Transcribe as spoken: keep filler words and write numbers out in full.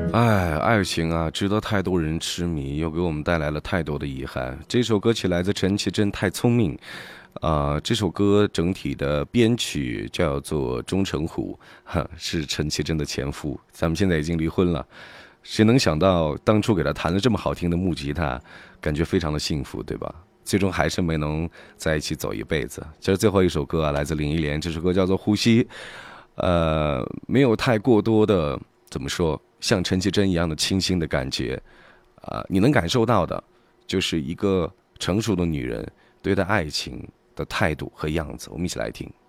哎，爱情啊，值得太多人痴迷，又给我们带来了太多的遗憾。这首歌曲来自陈绮贞，《太聪明》。呃，这首歌整体的编曲叫做钟成虎，哈，是陈绮贞的前夫，咱们现在已经离婚了。谁能想到当初给他弹了这么好听的木吉他，感觉非常的幸福，对吧？最终还是没能在一起走一辈子。这是最后一首歌啊，来自林忆莲，这首歌叫做《呼吸》。呃，没有太过多的怎么说，像陈绮贞一样的清新的感觉，啊、呃，你能感受到的，就是一个成熟的女人对待爱情的态度和样子。我们一起来听。